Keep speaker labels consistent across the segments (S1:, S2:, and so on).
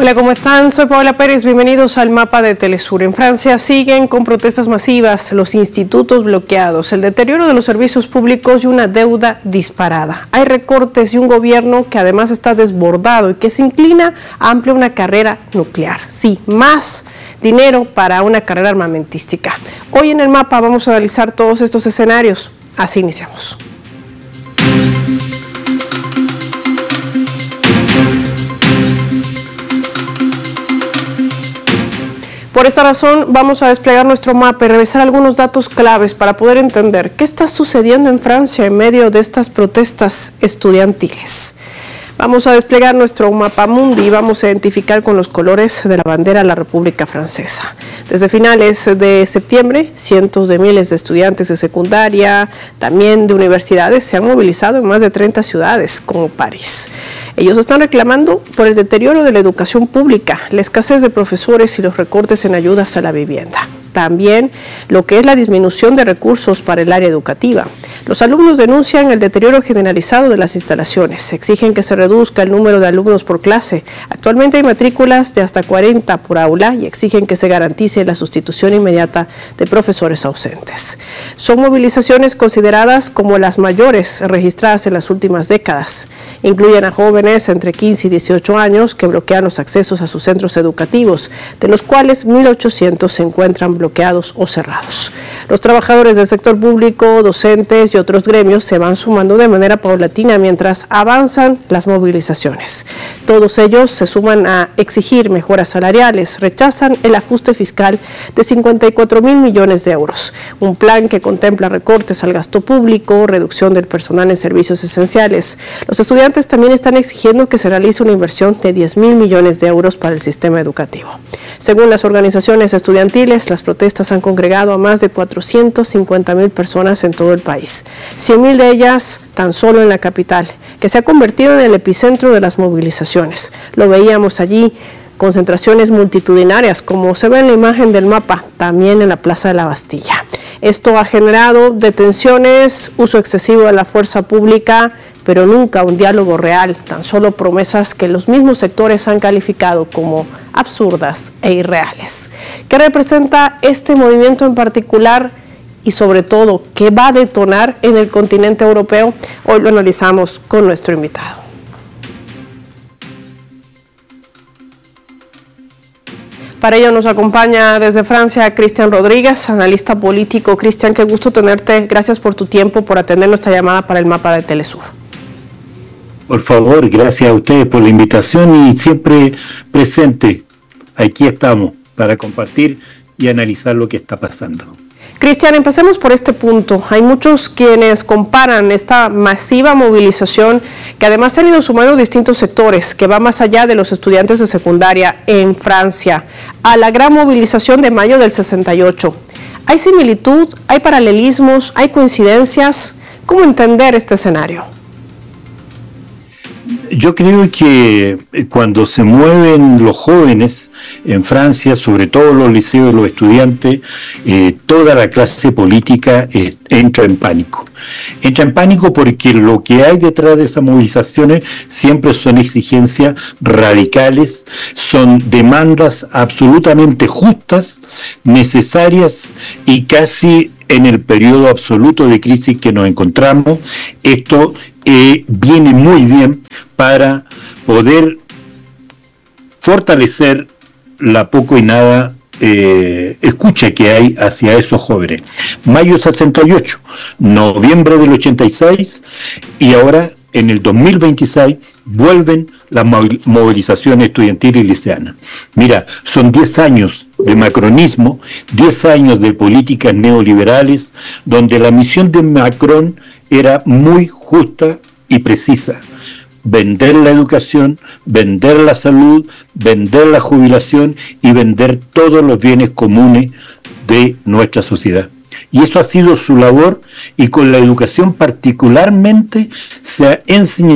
S1: Hola, ¿cómo están? Soy Paola Pérez, bienvenidos al mapa de Telesur. En Francia siguen con protestas masivas, los institutos bloqueados, el deterioro de los servicios públicos y una deuda disparada. Hay recortes y un gobierno que además está desbordado y que se inclina a ampliar una carrera nuclear. Sí, más dinero para una carrera armamentística. Hoy en el mapa vamos a analizar todos estos escenarios. Así iniciamos. Por esta razón vamos a desplegar nuestro mapa y revisar algunos datos claves para poder entender qué está sucediendo en Francia en medio de estas protestas estudiantiles. Vamos a desplegar nuestro mapa mundi y vamos a identificar con los colores de la bandera de la República Francesa. Desde finales de septiembre, cientos de miles de estudiantes de secundaria, también de universidades, se han movilizado en más de 30 ciudades como París. Ellos están reclamando por el deterioro de la educación pública, la escasez de profesores y los recortes en ayudas a la vivienda. También lo que es la disminución de recursos para el área educativa. Los alumnos denuncian el deterioro generalizado de las instalaciones, exigen que se reduzca el número de alumnos por clase. Actualmente hay matrículas de hasta 40 por aula y exigen que se garantice la sustitución inmediata de profesores ausentes. Son movilizaciones consideradas como las mayores registradas en las últimas décadas. Incluyen a jóvenes entre 15 y 18 años que bloquean los accesos a sus centros educativos, de los cuales 1.800 se encuentran bloqueados o cerrados. Los trabajadores del sector público, docentes y otros gremios se van sumando de manera paulatina mientras avanzan las movilizaciones. Todos ellos se suman a exigir mejoras salariales, rechazan el ajuste fiscal de 54.000 millones de euros, un plan que contempla recortes al gasto público, reducción del personal en servicios esenciales. Los estudiantes también están exigiendo que se realice una inversión de 10.000 millones de euros para el sistema educativo. Según las organizaciones estudiantiles, las protestas han congregado a más de 450.000 personas en todo el país, 100.000 de ellas tan solo en la capital, que se ha convertido en el epicentro de las movilizaciones. Lo veíamos allí, concentraciones multitudinarias, como se ve en la imagen del mapa, también en la Plaza de la Bastilla. Esto ha generado detenciones, uso excesivo de la fuerza pública, pero nunca un diálogo real, tan solo promesas que los mismos sectores han calificado como absurdas e irreales. ¿Qué representa este movimiento en particular y sobre todo qué va a detonar en el continente europeo? Hoy lo analizamos con nuestro invitado. Para ello nos acompaña desde Francia Cristian Rodríguez, analista político. Cristian, qué gusto tenerte. Gracias por tu tiempo, por atender nuestra llamada para el mapa de Telesur.
S2: Por favor, gracias a ustedes por la invitación y siempre presente. Aquí estamos para compartir y analizar lo que está pasando.
S1: Cristian, empecemos por este punto. Hay muchos quienes comparan esta masiva movilización, que además se han ido sumando distintos sectores, que va más allá de los estudiantes de secundaria en Francia, a la gran movilización de mayo del 68. ¿Hay similitud? ¿Hay paralelismos? ¿Hay coincidencias? ¿Cómo entender este escenario?
S2: Yo creo que cuando se mueven los jóvenes en Francia, sobre todo los liceos y los estudiantes, toda la clase política entra en pánico. Entra en pánico porque lo que hay detrás de esas movilizaciones siempre son exigencias radicales, son demandas absolutamente justas, necesarias y casi en el periodo absoluto de crisis que nos encontramos. Esto viene muy bien para poder fortalecer la poco y nada escucha que hay hacia esos jóvenes. Mayo 68, noviembre del 86 y ahora en el 2026 vuelven las movilizaciones estudiantiles y liceanas. Mira, son 10 años de macronismo, 10 años de políticas neoliberales, donde la misión de Macron era muy justa y precisa: vender la educación, vender la salud, vender la jubilación y vender todos los bienes comunes de nuestra sociedad. Y eso ha sido su labor, y con la educación particularmente se ha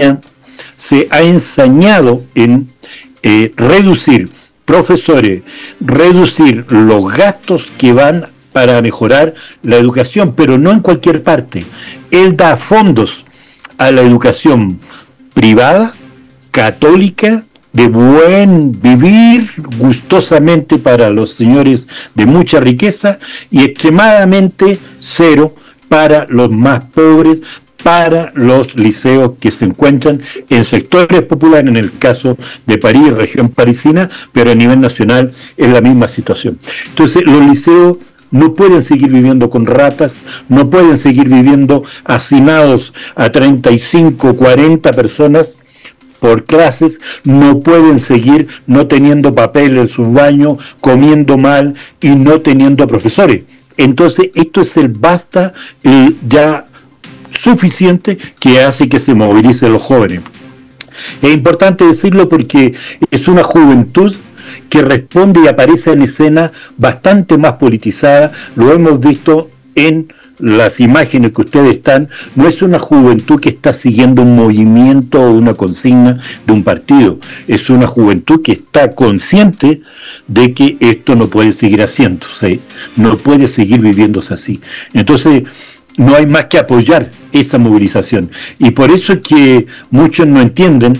S2: ensañado en reducir profesores, reducir los gastos que van para mejorar la educación, pero no en cualquier parte. Él da fondos a la educación privada, católica de buen vivir gustosamente para los señores de mucha riqueza y extremadamente cero para los más pobres, para los liceos que se encuentran en sectores populares, en el caso de París, región parisina, pero a nivel nacional es la misma situación. Entonces los liceos no pueden seguir viviendo con ratas, no pueden seguir viviendo hacinados a 35, 40 personas por clases, no pueden seguir no teniendo papel en sus baños, comiendo mal y no teniendo profesores. Entonces esto es el basta ya suficiente que hace que se movilicen los jóvenes. Es importante decirlo porque es una juventud que responde y aparece en escena bastante más politizada, lo hemos visto en las imágenes que ustedes están, no es una juventud que está siguiendo un movimiento o una consigna de un partido, es una juventud que está consciente de que esto no puede seguir haciéndose, no puede seguir viviéndose así. Entonces, no hay más que apoyar esa movilización. Y por eso es que muchos no entienden,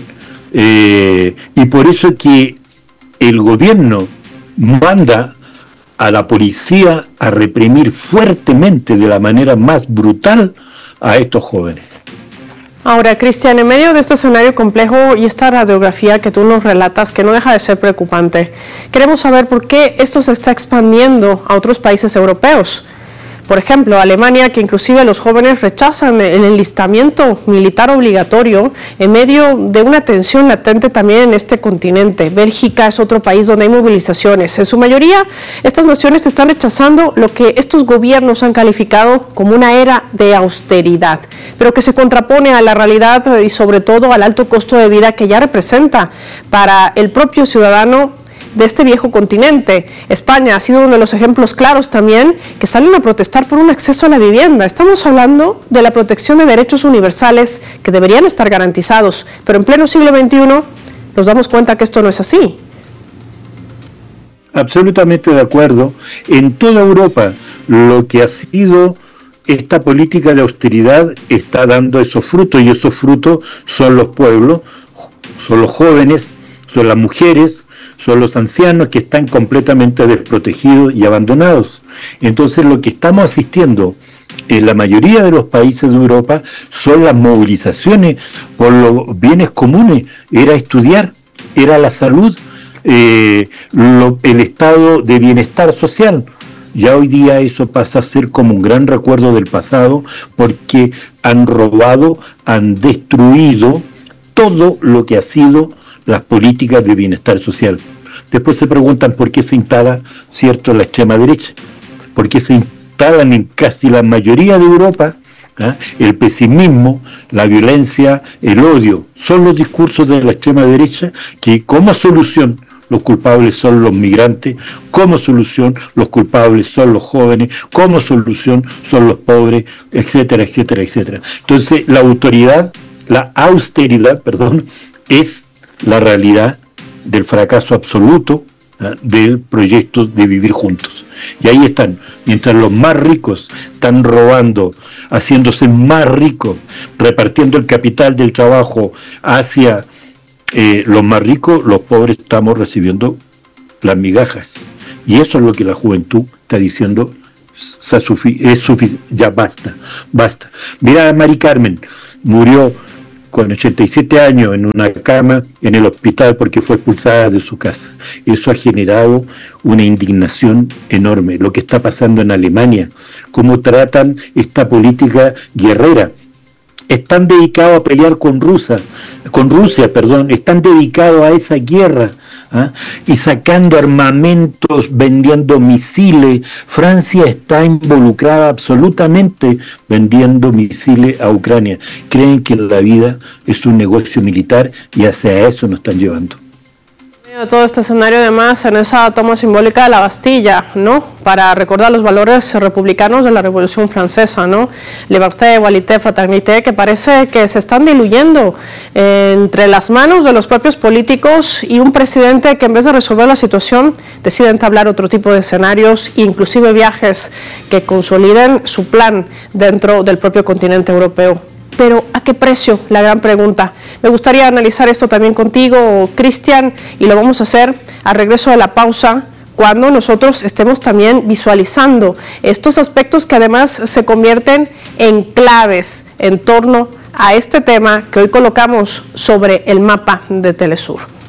S2: y por eso es que el gobierno manda a la policía a reprimir fuertemente, de la manera más brutal, a estos jóvenes.
S1: Ahora, Cristian, en medio de este escenario complejo y esta radiografía que tú nos relatas, que no deja de ser preocupante, queremos saber por qué esto se está expandiendo a otros países europeos. Por ejemplo, Alemania, que inclusive los jóvenes rechazan el enlistamiento militar obligatorio en medio de una tensión latente también en este continente. Bélgica es otro país donde hay movilizaciones. En su mayoría, estas naciones están rechazando lo que estos gobiernos han calificado como una era de austeridad, pero que se contrapone a la realidad y sobre todo al alto costo de vida que ya representa para el propio ciudadano de este viejo continente. España ha sido uno de los ejemplos claros también, que salen a protestar por un acceso a la vivienda. Estamos hablando de la protección de derechos universales que deberían estar garantizados, pero en pleno siglo XXI nos damos cuenta que esto no es así.
S2: Absolutamente de acuerdo. En toda Europa, lo que ha sido esta política de austeridad está dando esos frutos, y esos frutos son los pueblos, son los jóvenes, son las mujeres, son los ancianos que están completamente desprotegidos y abandonados. Entonces lo que estamos asistiendo en la mayoría de los países de Europa son las movilizaciones por los bienes comunes, era estudiar, era la salud, el estado de bienestar social. Ya hoy día eso pasa a ser como un gran recuerdo del pasado, porque han robado, han destruido todo lo que ha sido las políticas de bienestar social. Después se preguntan por qué se instala, cierto, la extrema derecha, por qué se instalan en casi la mayoría de Europa el pesimismo, la violencia, el odio. Son los discursos de la extrema derecha que como solución los culpables son los migrantes, como solución los culpables son los jóvenes, como solución son los pobres, etcétera, etcétera, etcétera. Entonces la austeridad, es la realidad del fracaso absoluto del proyecto de vivir juntos. Y ahí están, mientras los más ricos están robando, haciéndose más ricos, repartiendo el capital del trabajo hacia los más ricos, los pobres estamos recibiendo las migajas. Y eso es lo que la juventud está diciendo, ya basta. Mira, Mari Carmen murió con 87 años en una cama en el hospital porque fue expulsada de su casa. Eso ha generado una indignación enorme. Lo que está pasando en Alemania, cómo tratan esta política guerrera. Están dedicados a pelear con Rusia, están dedicados a esa guerra, y sacando armamentos, vendiendo misiles. Francia está involucrada absolutamente vendiendo misiles a Ucrania. Creen que la vida es un negocio militar y hacia eso nos están llevando.
S1: Todo este escenario además en esa toma simbólica de la Bastilla, ¿no? Para recordar los valores republicanos de la Revolución Francesa, ¿no? Liberté, égalité, fraternité, que parece que se están diluyendo entre las manos de los propios políticos y un presidente que en vez de resolver la situación decide entablar otro tipo de escenarios, inclusive viajes que consoliden su plan dentro del propio continente europeo. Pero ¿a qué precio? La gran pregunta. Me gustaría analizar esto también contigo, Cristian, y lo vamos a hacer al regreso de la pausa, cuando nosotros estemos también visualizando estos aspectos que además se convierten en claves en torno a este tema que hoy colocamos sobre el mapa de Telesur.